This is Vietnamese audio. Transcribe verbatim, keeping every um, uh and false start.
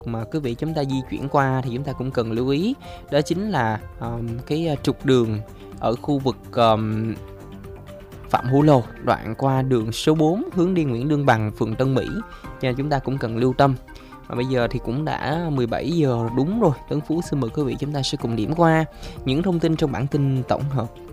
mà quý vị chúng ta di chuyển qua thì chúng ta cũng cần lưu ý. Đó chính là um, cái trục đường ở khu vực um, Phạm Hữu Lộc, đoạn qua đường số bốn hướng đi Nguyễn Lương Bằng, phường Tân Mỹ, cho nên chúng ta cũng cần lưu tâm. Và bây giờ thì cũng đã mười bảy giờ đúng rồi. Tấn Phú xin mời quý vị chúng ta sẽ cùng điểm qua những thông tin trong bản tin tổng hợp